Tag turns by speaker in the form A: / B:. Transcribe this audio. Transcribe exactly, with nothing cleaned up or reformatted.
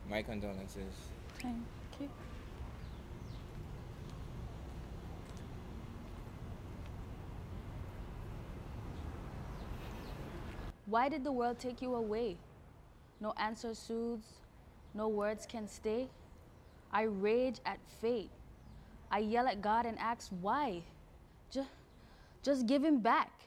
A: My condolences.
B: Thank you. Why did the world take you away? No answer soothes, no words can stay. I rage at fate. I yell at God and ask why. Just, just give him back.